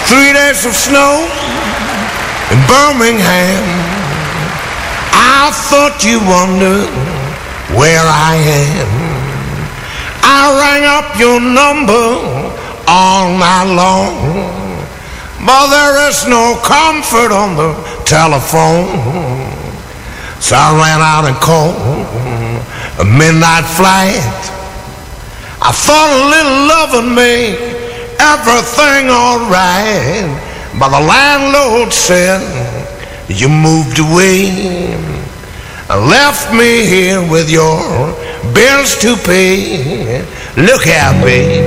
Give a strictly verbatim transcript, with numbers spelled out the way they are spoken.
Three days of snow in Birmingham. I thought you wondered where I am. I rang up your number all night long, but there is no comfort on the telephone. So I ran out and called a midnight flight. I thought a little loving made everything all right, but the landlord said you moved away and left me here with your bills to pay. Look at me,